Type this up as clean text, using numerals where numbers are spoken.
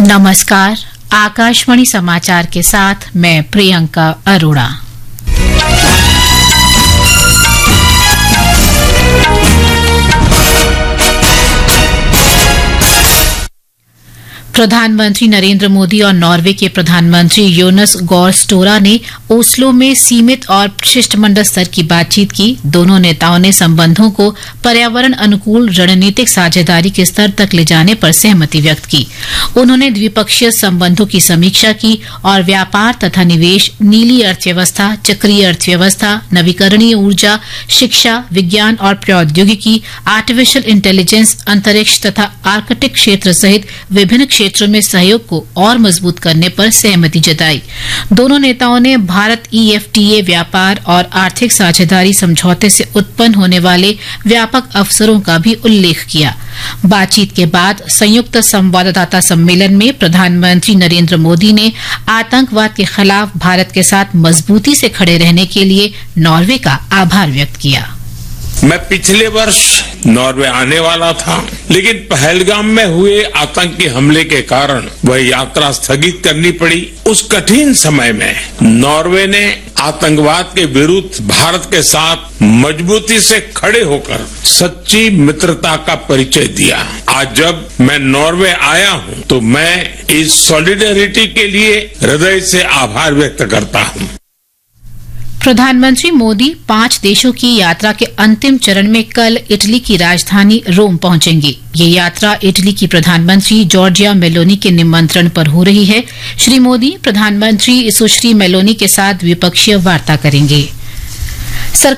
नमस्कार, आकाशवाणी समाचार के साथ मैं प्रियंका अरोड़ा। प्रधानमंत्री नरेंद्र मोदी और नॉर्वे के प्रधानमंत्री योनस गॉर स्टोरा ने ओस्लो में सीमित और शिष्टमंडल स्तर की बातचीत की। दोनों नेताओं ने संबंधों को पर्यावरण अनुकूल रणनीतिक साझेदारी के स्तर तक ले जाने पर सहमति व्यक्त की। उन्होंने द्विपक्षीय संबंधों की समीक्षा की और व्यापार तथा निवेश, नीली अर्थव्यवस्था, चक्रीय अर्थव्यवस्था, नवीकरणीय ऊर्जा, शिक्षा, विज्ञान और प्रौद्योगिकी, आर्टिफिशियल इंटेलिजेंस, अंतरिक्ष तथा आर्कटिक क्षेत्र सहित विभिन्न क्षेत्रों में सहयोग को और मजबूत करने पर सहमति जताई। दोनों नेताओं ने भारत EFTA व्यापार और आर्थिक साझेदारी समझौते से उत्पन्न होने वाले व्यापक अवसरों का भी उल्लेख किया। बातचीत के बाद संयुक्त संवाददाता सम्मेलन में प्रधानमंत्री नरेंद्र मोदी ने आतंकवाद के खिलाफ भारत के साथ मजबूती से खड़े रहने के लिए नॉर्वे का आभार व्यक्त किया। मैं पिछले वर्ष नॉर्वे आने वाला था, लेकिन पहलगाम में हुए आतंकी हमले के कारण वह यात्रा स्थगित करनी पड़ी। उस कठिन समय में नॉर्वे ने आतंकवाद के विरुद्ध भारत के साथ मजबूती से खड़े होकर सच्ची मित्रता का परिचय दिया। आज जब मैं नॉर्वे आया हूं, तो मैं इस सॉलिडेरिटी के लिए हृदय से आभार व्यक्त करता हूं। प्रधानमंत्री मोदी 5 देशों की यात्रा के अंतिम चरण में कल इटली की राजधानी रोम पहुंचेंगे। ये यात्रा इटली की प्रधानमंत्री जॉर्जिया मेलोनी के निमंत्रण पर हो रही है। श्री मोदी प्रधानमंत्री सुश्री मेलोनी के साथ द्विपक्षीय वार्ता करेंगे।